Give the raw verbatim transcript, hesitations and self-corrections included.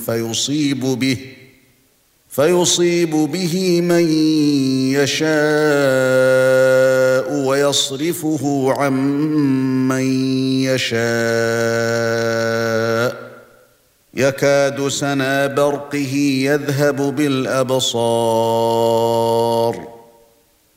فيصيب به فيصيب به من يشاء ويصرفه عن من يشاء يكاد سنا برقه يذهب بالأبصار